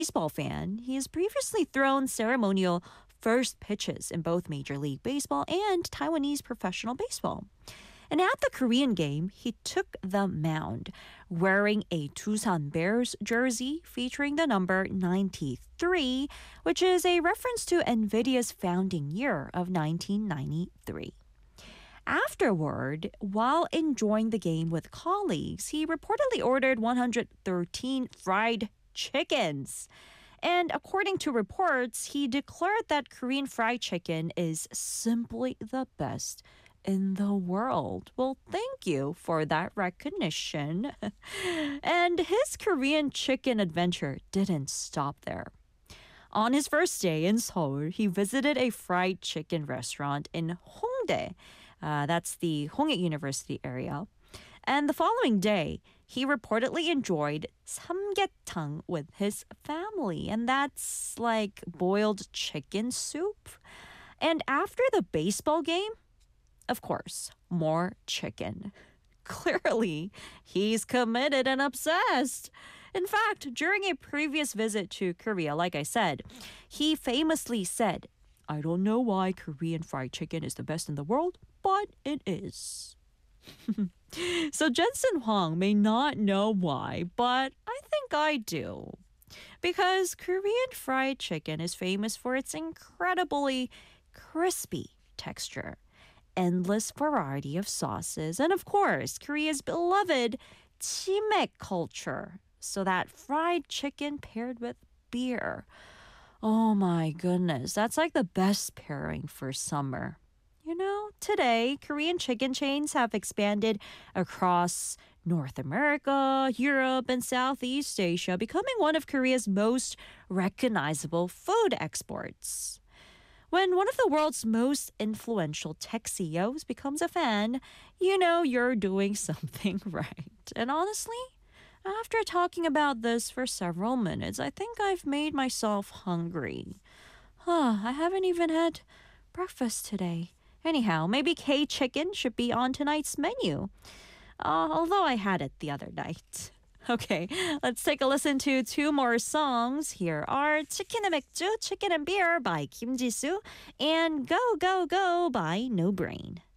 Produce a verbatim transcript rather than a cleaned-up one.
baseball fan, he has previously thrown ceremonial first pitches in both Major League Baseball and Taiwanese professional baseball. And at the Korean game, he took the mound wearing a Tucson Bears jersey featuring the number ninety-three, which is a reference to NVIDIA's founding year of nineteen ninety-three. Afterward, while enjoying the game with colleagues, he reportedly ordered one hundred thirteen fried chickens. And according to reports, he declared that Korean fried chicken is simply the best in the world. Well, thank you for that recognition. And his Korean chicken adventure didn't stop there. On his first day in Seoul, he visited a fried chicken restaurant in Hongdae. Uh, that's the Hongik University area. And the following day, he reportedly enjoyed samgyetang with his family. And that's like boiled chicken soup. And after the baseball game, of course, more chicken. Clearly, he's committed and obsessed. In fact, during a previous visit to Korea, like I said, he famously said, "I don't know why Korean fried chicken is the best in the world, but it is." So Jensen Huang may not know why, but I think I do. Because Korean fried chicken is famous for its incredibly crispy texture, endless variety of sauces, and of course, Korea's beloved chimek culture. So that fried chicken paired with beer. Oh my goodness, that's like the best pairing for summer. You know, today, Korean chicken chains have expanded across North America, Europe, and Southeast Asia, becoming one of Korea's most recognizable food exports. When one of the world's most influential tech C E Os becomes a fan, you know you're doing something right. And honestly, after talking about this for several minutes, I think I've made myself hungry. Huh, I haven't even had breakfast today. Anyhow, maybe K-chicken should be on tonight's menu. Uh, although I had it the other night. Okay, let's take a listen to two more songs. Here are Chicken and 맥주, Chicken and Beer by Kim Jisoo, and Go Go Go by No Brain.